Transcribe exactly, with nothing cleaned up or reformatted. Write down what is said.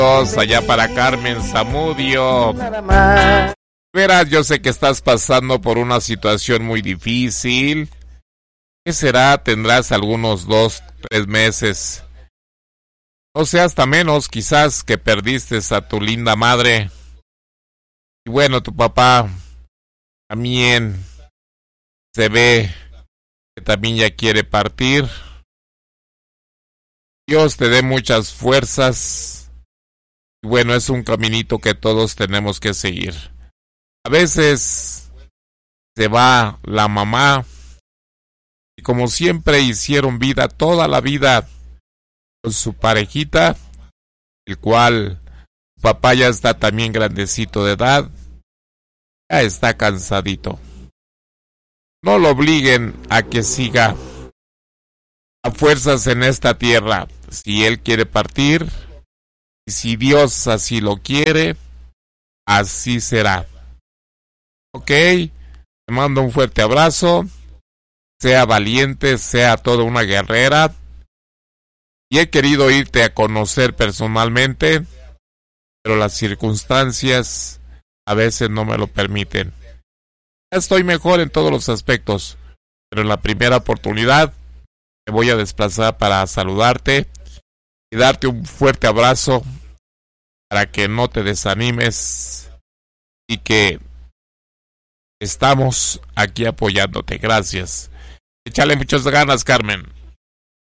Allá para Carmen Zamudio. Verás, yo sé que estás pasando por una situación muy difícil. ¿Qué será? Tendrás algunos dos, tres meses. O sea, hasta menos, quizás, que perdiste a tu linda madre. Y bueno, tu papá también se ve que también ya quiere partir. Dios te dé muchas fuerzas. Y bueno, es un caminito que todos tenemos que seguir. A veces se va la mamá y como siempre hicieron vida toda la vida con su parejita, el cual su papá ya está también grandecito de edad, ya está cansadito. No lo obliguen a que siga a fuerzas en esta tierra. Si él quiere partir, y si Dios así lo quiere, así será. Ok, te mando un fuerte abrazo. Sea valiente, sea toda una guerrera. Y he querido irte a conocer personalmente, pero las circunstancias a veces no me lo permiten. Estoy mejor en todos los aspectos, pero en la primera oportunidad me voy a desplazar para saludarte y darte un fuerte abrazo para que no te desanimes y que estamos aquí apoyándote. Gracias. Échale muchas ganas, Carmen.